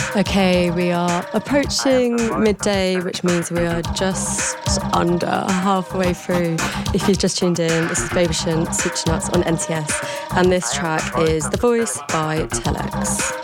Okay, we are approaching midday, which means we are just under halfway through. If you've just tuned in, this is Babyshin, Suture Nuts on NTS, and this track is The Voice by Telex.